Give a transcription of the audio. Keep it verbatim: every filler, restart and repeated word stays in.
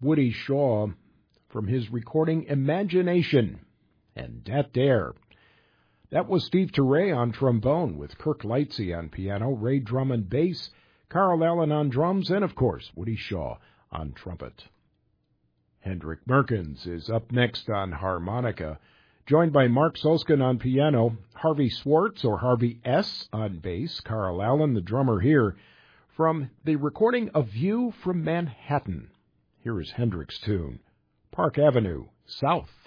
Woody Shaw from his recording Imagination and Dat Dare. That was Steve Turre on trombone with Kirk Lightsey on piano, Ray Drummond bass, Carl Allen on drums, and of course Woody Shaw on trumpet. Hendrik Merkens is up next on harmonica, joined by Mark Solskin on piano, Harvey Swartz or Harvey S. on bass, Carl Allen, the drummer here, from the recording A View from Manhattan. Here is Hendrik's tune, Park Avenue, South.